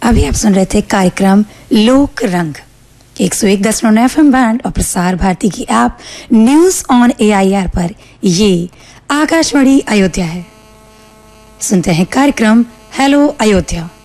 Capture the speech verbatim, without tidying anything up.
अभी आप सुन रहे थे कार्यक्रम लोक रंग एक सौ एक दशमलव नौ एफ एम बैंड और प्रसार भारती की app news on A I R पर। ये आकाशवाणी अयोध्या है। सुनते हैं कार्यक्रम हेलो अयोध्या।